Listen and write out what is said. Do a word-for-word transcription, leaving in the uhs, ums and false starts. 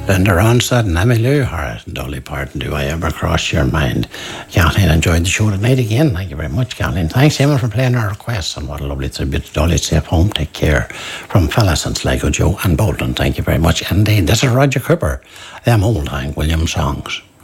Linda Ronstadt and Emily Harris and Dolly Parton, Do I Ever Cross Your Mind? Kathleen enjoyed the show tonight again. Thank you very much, Kathleen. Thanks, Emma, for playing our requests. And what a lovely tribute to Dolly. Safe home, take care. From Fellas and Sligo Joe and Bolton. Thank you very much indeed. This is Roger Cooper. Them old Hank Williams songs.